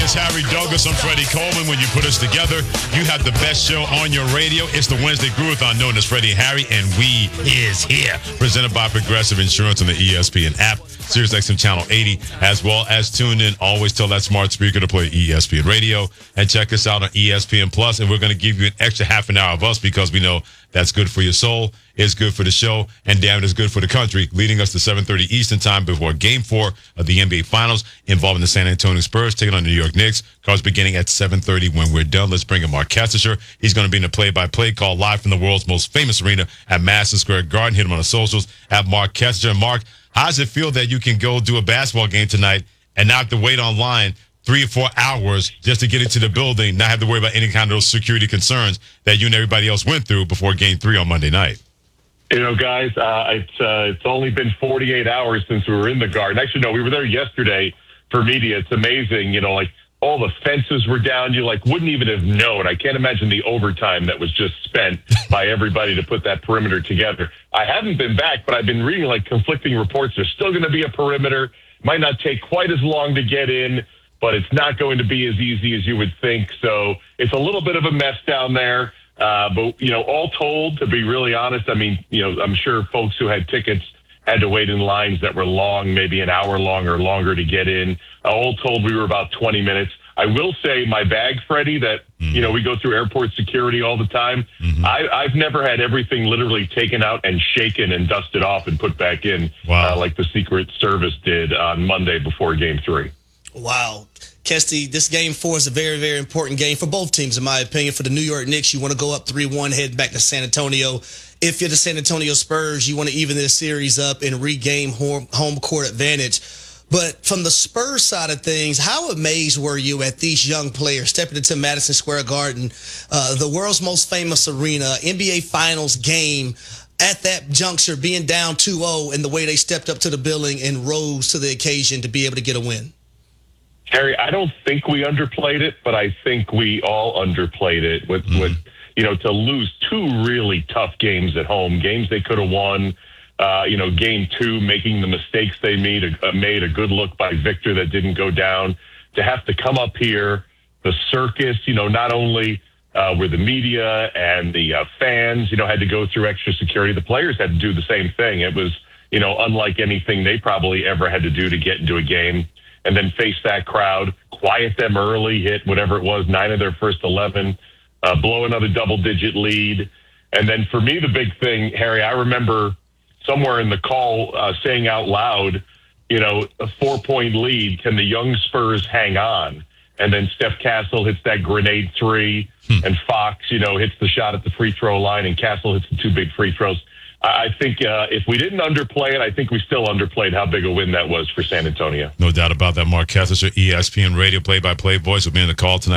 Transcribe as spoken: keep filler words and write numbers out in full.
It's Harry Douglas. I'm Freddie Coleman. When you put us together, you have the best show on your radio. It's the Wednesday Groovathon known as Freddie and Harry, and we is here. Presented by Progressive Insurance on the E S P N app, SiriusXM Channel eighty, as well as tune in. Always tell that smart speaker to play E S P N Radio, and check us out on E S P N Plus. And we're going to give you an extra half an hour of us because we know that's good for your soul, it's good for the show, and damn it, it's good for the country, leading us to seven thirty Eastern Time before Game four of the N B A Finals involving the San Antonio Spurs taking on the New York Knicks. Cards beginning at seven thirty when we're done. Let's bring in Mark Kestecher. He's going to be in the play-by-play call live from the world's most famous arena at Madison Square Garden. Hit him on the socials at Mark Kestecher. Mark, how does it feel that you can go do a basketball game tonight and not have to wait online three or four hours just to get into the building, not have to worry about any kind of those security concerns that you and everybody else went through before game three on Monday night? You know, guys, uh, it's uh, it's only been forty-eight hours since we were in the Garden. Actually, no, we were there yesterday for media. It's amazing, you know, like all the fences were down. You like wouldn't even have known. I can't imagine the overtime that was just spent by everybody to put that perimeter together. I haven't been back, but I've been reading like conflicting reports. There's still going to be a perimeter. Might not take quite as long to get in, but it's not going to be as easy as you would think. So it's a little bit of a mess down there. Uh, but, you know, all told, to be really honest, I mean, you know, I'm sure folks who had tickets had to wait in lines that were long, maybe an hour long or longer to get in. Uh, all told, we were about twenty minutes. I will say my bag, Freddie, that, mm-hmm. you know, we go through airport security all the time. Mm-hmm. I, I've never had everything literally taken out and shaken and dusted off and put back in wow. uh, like the Secret Service did on Monday before game three. Wow. Kesty, this game four is a very, very important game for both teams, in my opinion. For the New York Knicks, you want to go up three one, head back to San Antonio. If you're the San Antonio Spurs, you want to even this series up and regain home, home court advantage. But from the Spurs side of things, how amazed were you at these young players stepping into Madison Square Garden, uh, the world's most famous arena, N B A Finals game, at that juncture, being down two oh, and the way they stepped up to the building and rose to the occasion to be able to get a win? Harry, I don't think we underplayed it, but I think we all underplayed it with, mm. with you know, to lose two really tough games at home, games they could have won. Uh, you know, game two, making the mistakes they made, uh, made a good look by Victor that didn't go down. To have to come up here, the circus, you know, not only uh, were the media and the uh, fans, you know, had to go through extra security, the players had to do the same thing. It was, you know, unlike anything they probably ever had to do to get into a game. And then face that crowd, quiet them early, hit whatever it was, nine of their first eleven, uh, blow another double-digit lead. And then for me, the big thing, Harry, I remember somewhere in the call uh, saying out loud, you know, a four-point lead, can the young Spurs hang on? And then Steph Castle hits that grenade three, hmm. and Fox, you know, hits the shot at the free throw line, and Castle hits the two big free throws. I think uh, if we didn't underplay it, I think we still underplayed how big a win that was for San Antonio. No doubt about that. Mark Kestecher, E S P N Radio play-by-play voice, will be in the call tonight.